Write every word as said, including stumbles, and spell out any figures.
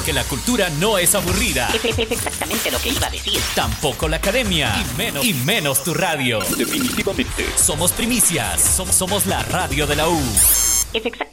Porque la cultura no es aburrida. Es, es, es exactamente lo que iba a decir. Tampoco la academia. Y menos, y menos tu radio. Definitivamente. Somos primicias. Som- somos la radio de la U. Es exactamente